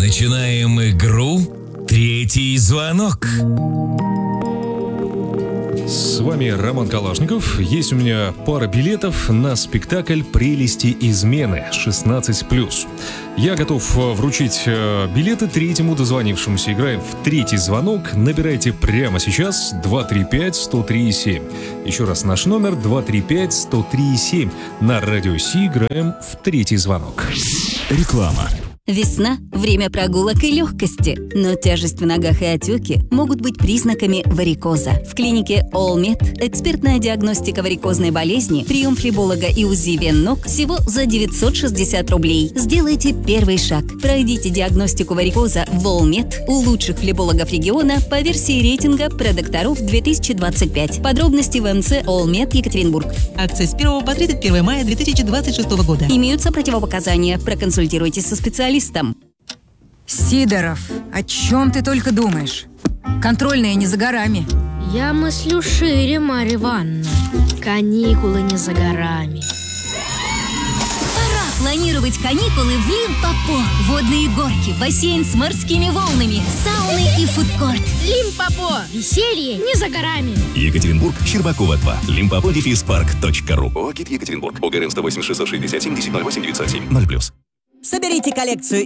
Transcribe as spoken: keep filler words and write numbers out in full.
Начинаем игру «Третий звонок». С вами Роман Калашников. Есть у меня пара билетов на спектакль «Прелести измены» шестнадцать плюс. Я готов вручить билеты третьему дозвонившемуся. Играем в «Третий звонок». Набирайте прямо сейчас два три пять сто три семь. Еще раз наш номер два три пять сто три семь. На Радио Си играем в «Третий звонок». Реклама. Весна – время прогулок и легкости, но тяжесть в ногах и отеки могут быть признаками варикоза. В клинике All-Med экспертная диагностика варикозной болезни, прием флеболога и УЗИ вен ног всего за девятьсот шестьдесят рублей. Сделайте первый шаг. Пройдите диагностику варикоза в All-Med у лучших флебологов региона по версии рейтинга продокторов две тысячи двадцать пять. Подробности в МЦ All-Med Екатеринбург. Акция с первого по тридцать первое мая две тысячи двадцать шестого года. Имеются противопоказания. Проконсультируйтесь со специалистом. Сидоров, о чем ты только думаешь? Контрольные не за горами. Я мыслю шире, Марья Ивановна. Каникулы не за горами. Пора планировать каникулы в Лимпопо. Водные горки, бассейн с морскими волнами, сауны и фудкорт. Лимпопо. Веселье не за горами. Екатеринбург, Щербакова два. Лимпопо дефис парк точка ру. ОГИ Екатеринбург. ОГРН сто восемь шестьсот шестьдесят семь десять ноль восемь девятьсот семь ноль плюс. Соберите коллекцию